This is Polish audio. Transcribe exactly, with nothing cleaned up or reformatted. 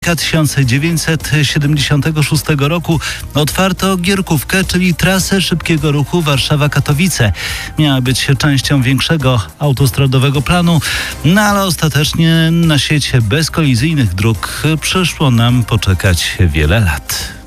tysiąc dziewięćset siedemdziesiątego szóstego roku otwarto Gierkówkę, czyli trasę szybkiego ruchu Warszawa-Katowice. Miała być częścią większego autostradowego planu, no ale ostatecznie na sieć bezkolizyjnych dróg przyszło nam poczekać wiele lat.